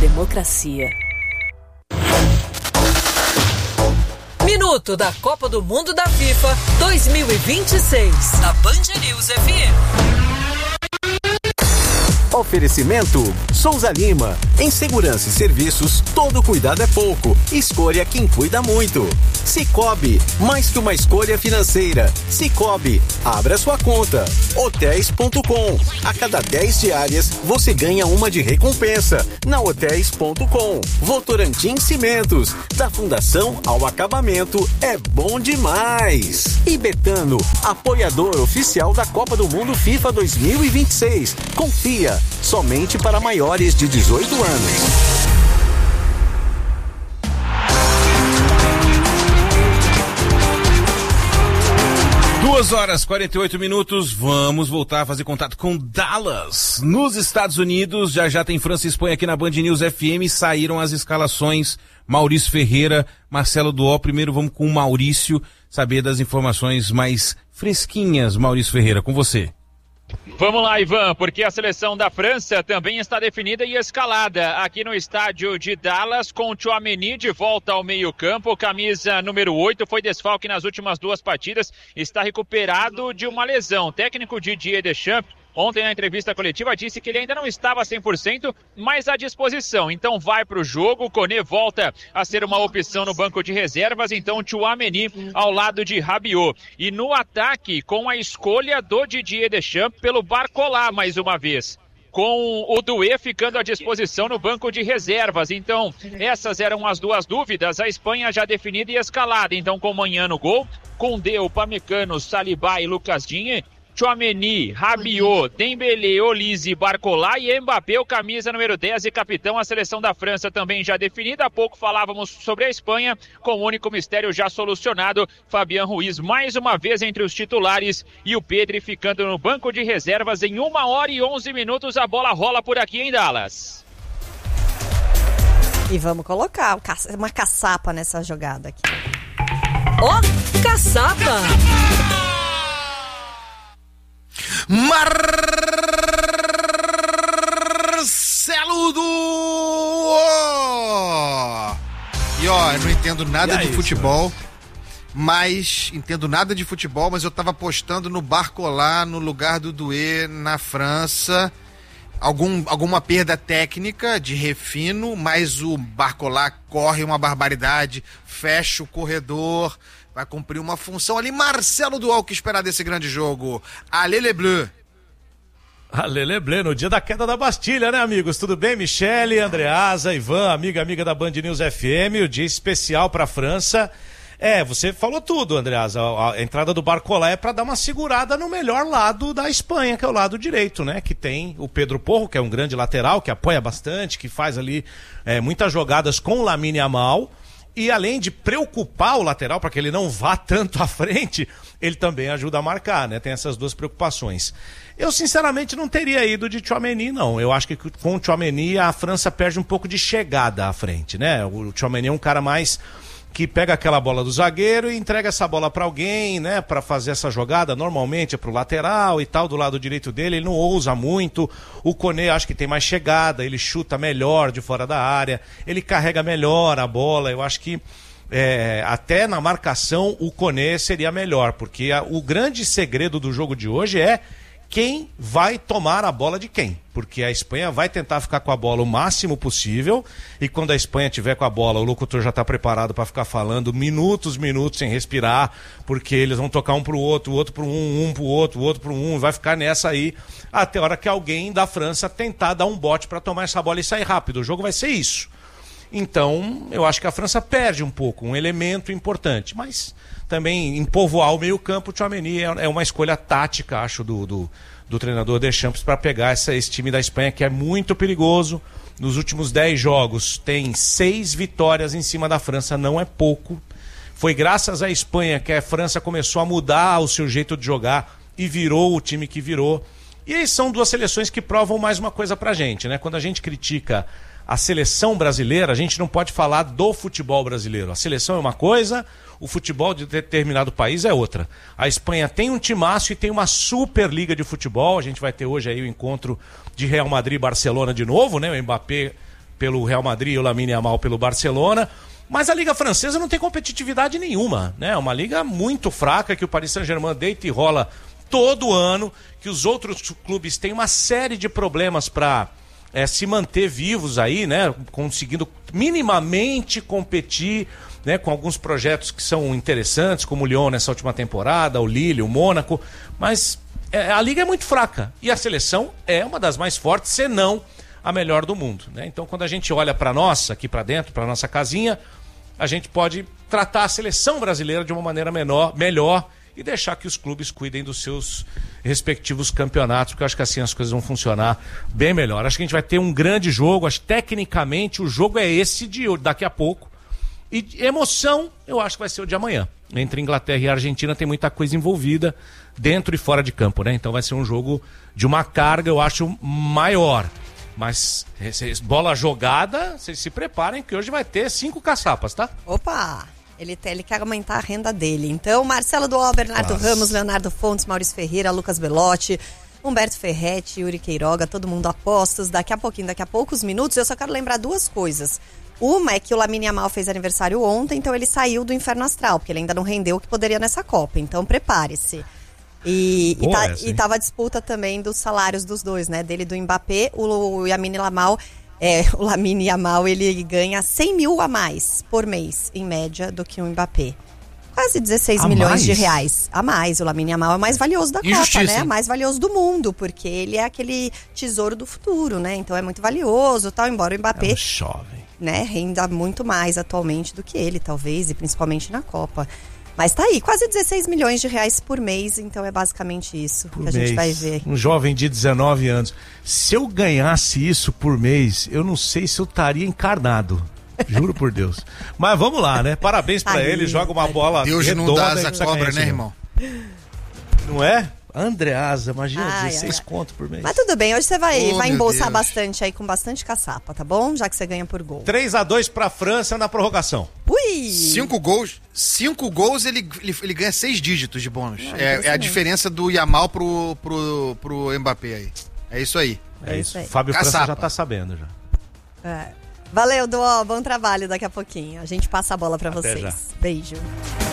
democracia. Minuto da Copa do Mundo da FIFA 2026. Na Band News FM. Oferecimento Souza Lima. Em segurança e serviços, todo cuidado é pouco. Escolha quem cuida muito. Cicobi, mais que uma escolha financeira. Cicobi, abra sua conta. Hotéis.com. A cada 10 diárias, você ganha uma de recompensa. Na Hotéis.com. Votorantim Cimentos. Da fundação ao acabamento, é bom demais. E Betano, apoiador oficial da Copa do Mundo FIFA 2026. Confia, somente para maiores de 18 anos. 2h48, vamos voltar a fazer contato com Dallas, nos Estados Unidos. Já tem França e Espanha aqui na Band News FM, saíram as escalações. Maurício Ferreira, Marcelo Duó. Primeiro vamos com o Maurício, saber das informações mais fresquinhas. Maurício Ferreira, com você. Vamos lá, Ivan, porque a seleção da França também está definida e escalada aqui no estádio de Dallas, com o Tchouaméni de volta ao meio-campo, camisa número 8, foi desfalque nas últimas 2 partidas, está recuperado de uma lesão. O técnico Didier Deschamps, ontem na entrevista coletiva, disse que ele ainda não estava 100%, mas à disposição. Então vai para o jogo, o Koné volta a ser uma opção no banco de reservas, então Tchouaméni ao lado de Rabiot. E no ataque, com a escolha do Didier Deschamps pelo Barcola mais uma vez, com o Doué ficando à disposição no banco de reservas. Então, essas eram as 2 dúvidas. A Espanha já definida e escalada. Então, com Manhã no gol, Koundé, Upamecano, Saliba e Lucas Digne, Tchouaméni, Rabiot, Dembélé, Olise, Barcola e Mbappé, o camisa número 10 e capitão. A seleção da França também já definida. Há pouco falávamos sobre a Espanha, com o único mistério já solucionado. Fabián Ruiz mais uma vez entre os titulares e o Pedri ficando no banco de reservas. Em 1h11, a bola rola por aqui em Dallas. E vamos colocar uma caçapa nessa jogada aqui. Ó, caçapa! Marcelo Duó! E ó, eu não entendo nada de futebol, mas eu tava apostando no Barcola no lugar do Doué na França. Alguma perda técnica de refino, mas o Barcola corre uma barbaridade, fecha o corredor, vai cumprir uma função ali. Marcelo Duó, o que esperar desse grande jogo? Allez les Bleus! Allez les Bleus, no dia da queda da Bastilha, né, amigos? Tudo bem? Michele, Andreasa, Ivan, amiga da Band News FM, o dia especial pra França. Você falou tudo, Andreasa. A entrada do Barcola é para dar uma segurada no melhor lado da Espanha, que é o lado direito, né? Que tem o Pedro Porro, que é um grande lateral, que apoia bastante, que faz ali muitas jogadas com o Lamine Yamal. E além de preocupar o lateral para que ele não vá tanto à frente, ele também ajuda a marcar, né? Tem essas 2 preocupações. Eu, sinceramente, não teria ido de Tchouaméni, não. Eu acho que com o Tchouaméni a França perde um pouco de chegada à frente, né? O Tchouaméni é um cara mais que pega aquela bola do zagueiro e entrega essa bola para alguém, né, para fazer essa jogada. Normalmente é pro lateral e tal, do lado direito dele, ele não ousa muito. O Koné acho que tem mais chegada, ele chuta melhor de fora da área, ele carrega melhor a bola. Eu acho que até na marcação o Koné seria melhor, porque o grande segredo do jogo de hoje é quem vai tomar a bola de quem, porque a Espanha vai tentar ficar com a bola o máximo possível, e quando a Espanha tiver com a bola, o locutor já está preparado para ficar falando minutos sem respirar, porque eles vão tocar um pro outro, o outro pro um pro outro, o outro pro um, vai ficar nessa aí até a hora que alguém da França tentar dar um bote para tomar essa bola e sair rápido. O jogo vai ser isso. Então, eu acho que a França perde um pouco, um elemento importante, mas também em povoar o meio-campo, o Tchouaméni é uma escolha tática, acho, do treinador Deschamps para pegar esse time da Espanha, que é muito perigoso. Nos últimos 10 jogos tem 6 vitórias em cima da França, não é pouco. Foi graças à Espanha que a França começou a mudar o seu jeito de jogar e virou o time que virou. E aí são 2 seleções que provam mais uma coisa pra gente, né? Quando a gente critica a seleção brasileira, a gente não pode falar do futebol brasileiro. A seleção é uma coisa, o futebol de determinado país é outra. A Espanha tem um timaço e tem uma super liga de futebol. A gente vai ter hoje aí o encontro de Real Madrid e Barcelona de novo, né? O Mbappé pelo Real Madrid e o Lamine Yamal pelo Barcelona. Mas a Liga Francesa não tem competitividade nenhuma, né? É uma liga muito fraca, que o Paris Saint-Germain deita e rola todo ano, que os outros clubes têm uma série de problemas para se manter vivos aí, né? Conseguindo minimamente competir, né? Com alguns projetos que são interessantes, como o Lyon nessa última temporada, o Lille, o Mônaco, mas a liga é muito fraca e a seleção é uma das mais fortes, se não a melhor do mundo, né? Então, quando a gente olha para nós, aqui para dentro, para nossa casinha, a gente pode tratar a seleção brasileira de uma maneira melhor e deixar que os clubes cuidem dos seus respectivos campeonatos, porque eu acho que assim as coisas vão funcionar bem melhor. Acho que a gente vai ter um grande jogo, acho que tecnicamente o jogo é esse de daqui a pouco. E emoção, eu acho que vai ser o de amanhã. Entre Inglaterra e Argentina tem muita coisa envolvida, dentro e fora de campo, né? Então vai ser um jogo de uma carga, eu acho, maior. Mas bola jogada, vocês se preparem que hoje vai ter 5 caçapas, tá? Opa! Ele quer aumentar a renda dele. Então, Marcelo Duó, Bernardo Ramos, Leonardo Fontes, Maurício Ferreira, Lucas Belotti, Humberto Ferretti, Yuri Queiroga, todo mundo apostos. Daqui a poucos minutos, eu só quero lembrar 2 coisas. Uma é que o Lamine Yamal fez aniversário ontem, então ele saiu do inferno astral, porque ele ainda não rendeu o que poderia nessa Copa. Então, prepare-se. E tava a disputa também dos salários dos dois, né? Dele e do Mbappé, o Lamine Yamal, ele ganha 100 mil a mais por mês, em média, do que o Mbappé. Quase 16 milhões de reais a mais. O Lamine Yamal é o mais valioso da Copa, né? O mais valioso do mundo, porque ele é aquele tesouro do futuro, né? Então é muito valioso, tal, embora o Mbappé, né, renda muito mais atualmente do que ele, talvez, e principalmente na Copa. Mas tá aí, quase 16 milhões de reais por mês, então é basicamente isso que a gente vai ver. Um jovem de 19 anos. Se eu ganhasse isso por mês, eu não sei se eu estaria encarnado. Juro por Deus. Mas vamos lá, né? Parabéns pra ele, joga uma bola Deus redonda. Deus não dá asa cobra, né, irmão? Não é? Andreasa, imagina, 16 conto por mês. Mas tudo bem, hoje você vai embolsar bastante aí, com bastante caçapa, tá bom? Já que você ganha por gol. 3-2 pra França na prorrogação. Ui! 5 gols, ele ganha 6 dígitos de bônus. É a diferença do Yamal pro Mbappé aí. É isso aí. É isso aí. Fábio França já tá sabendo já. Valeu, Duó, bom trabalho daqui a pouquinho. A gente passa a bola pra vocês. Já. Beijo.